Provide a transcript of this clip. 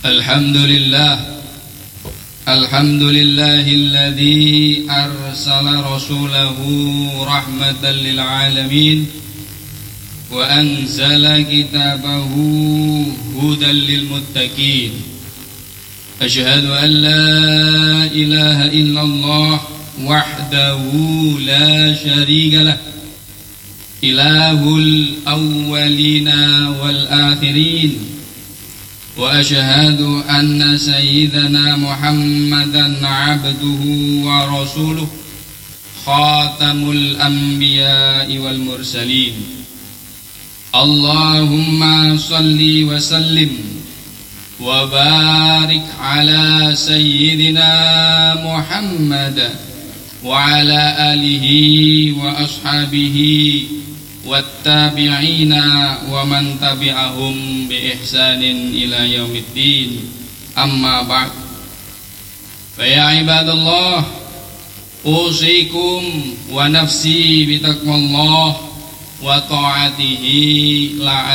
الحمد لله الذي أرسل رسوله رحمة للعالمين وأنزل كتابه هدى للمتقين. أشهد أن لا إله إلا الله وحده لا شريك له إله الأولين والآخرين، وأشهد أن سيدنا محمدا عبده ورسوله خاتم الأنبياء والمرسلين. اللهم صل وسلم وبارك على سيدنا محمد وعلى آله وأصحابه والتابعين ومن تبعهم بإحسان إلى يوم الدين. أما بعد، فيا عباد الله، أوصيكم ونفسي بتقوى الله وطاعته